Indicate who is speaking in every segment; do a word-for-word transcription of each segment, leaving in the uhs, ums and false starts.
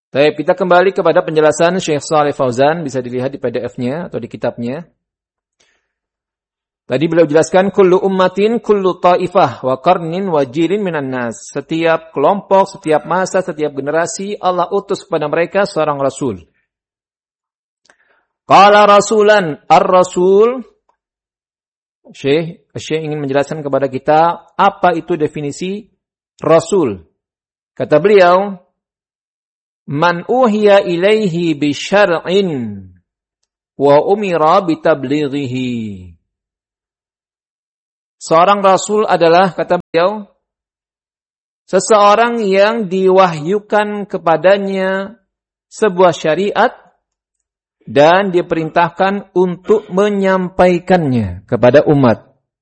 Speaker 1: Baik, kita kembali kepada penjelasan Syekh Shalih Fauzan, bisa dilihat di P D F-nya atau di kitabnya. Tadi beliau jelaskan kullu ummatin kullu ta'ifah wa qarnin wa jilin minan nas. Setiap kelompok, setiap masa, setiap generasi Allah utus kepada mereka seorang rasul. Qala rasulan, ar-rasul. Syekh, Syekh ingin menjelaskan kepada kita apa itu definisi rasul. Kata beliau, man uhiya ilaihi bi syar'in wa umira bi tablighihi. Seorang rasul adalah, kata beliau, seseorang yang diwahyukan kepadanya sebuah syariat dan diperintahkan untuk menyampaikannya kepada umat.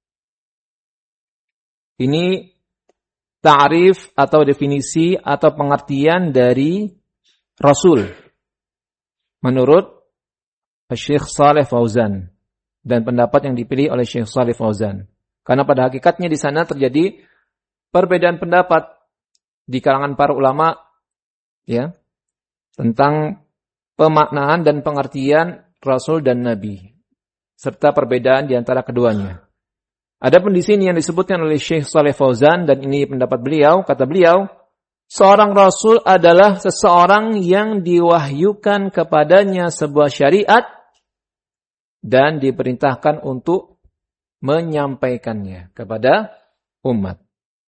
Speaker 1: Ini ta'rif atau definisi atau pengertian dari rasul menurut Syekh Shalih Fauzan dan pendapat yang dipilih oleh Syekh Shalih Fauzan. Karena pada hakikatnya di sana terjadi perbedaan pendapat di kalangan para ulama ya tentang pemaknaan dan pengertian rasul dan nabi serta perbedaan di antara keduanya. Adapun di sini yang disebutkan oleh Syekh Shalih Fauzan dan ini pendapat beliau, kata beliau, seorang rasul adalah seseorang yang diwahyukan kepadanya sebuah syariat dan diperintahkan untuk menyampaikannya kepada umat.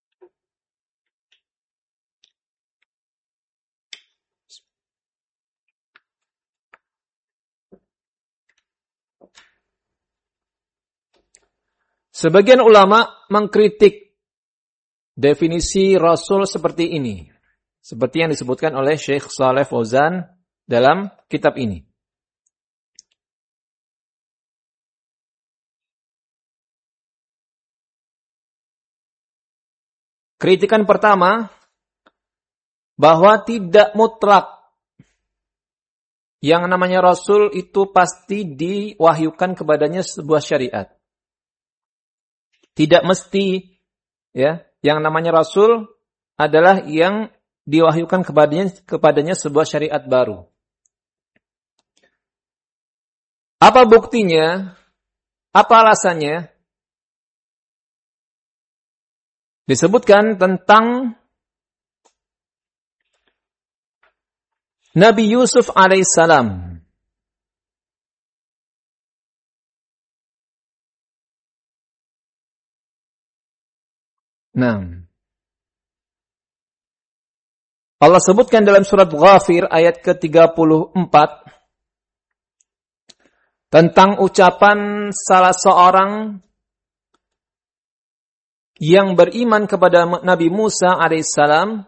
Speaker 1: Sebagian ulama mengkritik definisi rasul seperti ini, seperti yang disebutkan oleh Syekh Shalih Fauzan dalam kitab ini. Kritikan pertama, bahwa tidak mutlak yang namanya rasul itu pasti diwahyukan kepadanya sebuah syariat. Tidak mesti ya, yang namanya rasul adalah yang diwahyukan kepadanya kepadanya sebuah syariat baru. Apa buktinya? Apa alasannya? Disebutkan tentang Nabi Yusuf alaihissalam. Nah, Allah sebutkan dalam surat Ghafir ayat ke tiga puluh empat tentang ucapan salah seorang yang beriman kepada Nabi Musa alaihissalam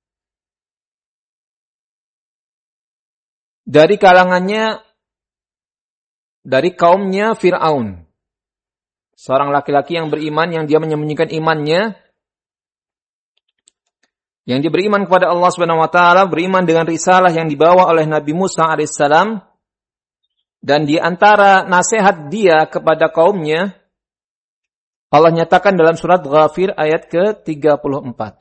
Speaker 1: dari kalangannya, dari kaumnya Fir'aun. Seorang laki-laki yang beriman, yang dia menyembunyikan imannya, yang dia beriman kepada Allah Subhanahu wa taala, beriman dengan risalah yang dibawa oleh Nabi Musa alaihissalam, dan di antara nasihat dia kepada kaumnya, Allah nyatakan dalam surat Ghafir ayat ke tiga puluh empat.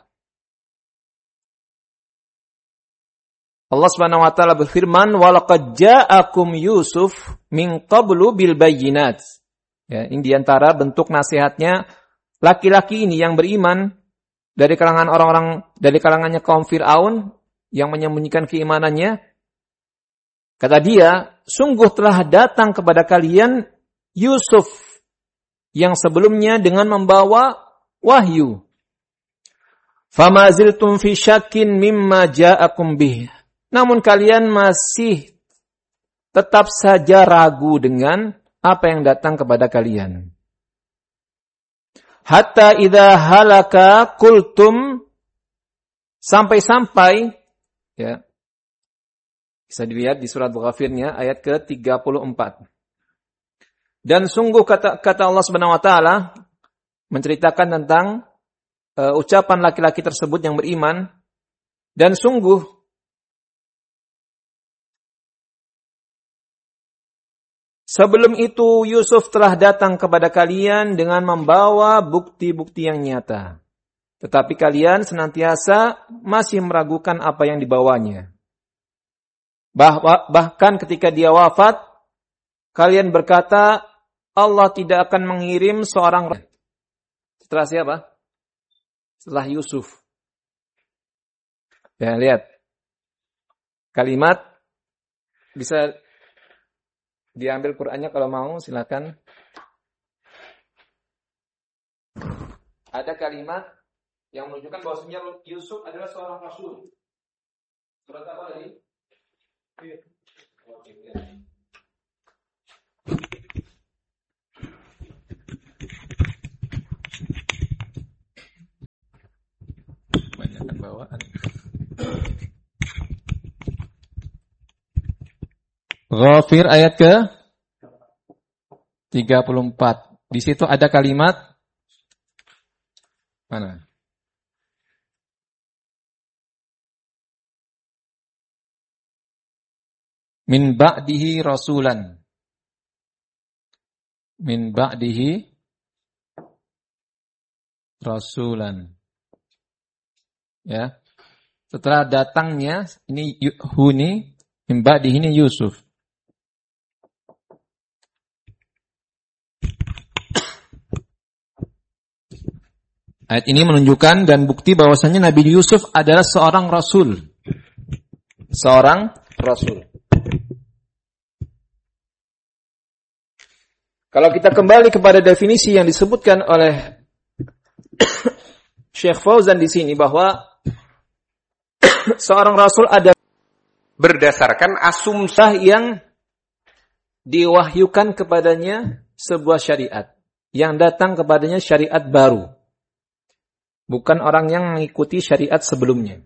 Speaker 1: Allah Subhanahu wa taala berfirman, "Wa laqad ja'akum Yusuf min qablu bil bayyinat." Ya, ini di antara bentuk nasihatnya laki-laki ini yang beriman dari kalangan orang-orang, dari kalangannya kaum Fir'aun yang menyembunyikan keimanannya. Kata dia, sungguh telah datang kepada kalian Yusuf yang sebelumnya dengan membawa wahyu. Fama ziltum fi syakkin mimma ja'akum bih. Namun kalian masih tetap saja ragu dengan apa yang datang kepada kalian. Hatta idza halaka qultum, sampai-sampai ya. Bisa dilihat di surat Ghafirnya ayat ke tiga puluh empat. Dan sungguh kata kata Allah Subhanahu wa taala menceritakan tentang uh, ucapan laki-laki tersebut yang beriman, dan sungguh sebelum itu Yusuf telah datang kepada kalian dengan membawa bukti-bukti yang nyata. Tetapi kalian senantiasa masih meragukan apa yang dibawanya. Bah- bahkan ketika dia wafat, kalian berkata, Allah tidak akan mengirim seorang setelah siapa? Setelah Yusuf. Ya, lihat. Kalimat bisa diambil Qur'annya kalau mau, silakan. Ada kalimat yang menunjukkan bahwasanya Yusuf adalah seorang rasul. Surat apa tadi? Banyakkan bawaan. Ghafir ayat ke tiga puluh empat. Di situ ada kalimat mana? Min ba'dihi rasulan. Min ba'dihi rasulan. Ya. Setelah datangnya ini Huni, min ba'dihi ini Yusuf. Ayat ini menunjukkan dan bukti bahwasanya Nabi Yusuf adalah seorang rasul. Seorang rasul. Kalau kita kembali kepada definisi yang disebutkan oleh Syekh Fauzan di sini bahwa seorang rasul ada berdasarkan asumsi yang diwahyukan kepadanya sebuah syariat, yang datang kepadanya syariat baru. Bukan orang yang mengikuti syariat sebelumnya.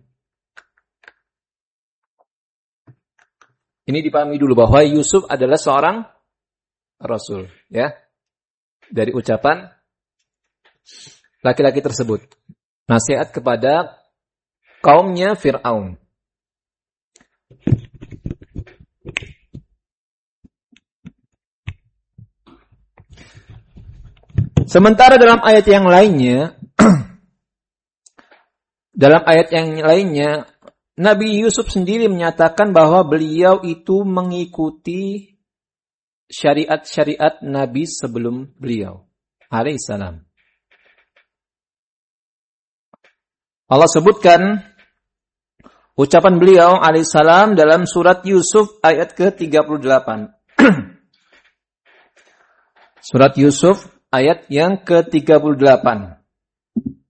Speaker 1: Ini dipahami dulu bahwa Yusuf adalah seorang rasul, ya. Dari ucapan laki-laki tersebut. Nasihat kepada kaumnya Fir'aun. Sementara dalam ayat yang lainnya, dalam ayat yang lainnya, Nabi Yusuf sendiri menyatakan bahwa beliau itu mengikuti syariat-syariat Nabi sebelum beliau alaihissalam. Allah sebutkan ucapan beliau alaihissalam dalam surat Yusuf ayat ke tiga puluh delapan. Surat Yusuf ayat yang ke tiga puluh delapan.